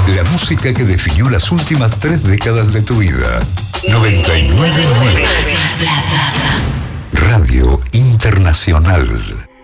La música que definió las últimas 3 décadas de tu vida. 99.9 Radio Internacional.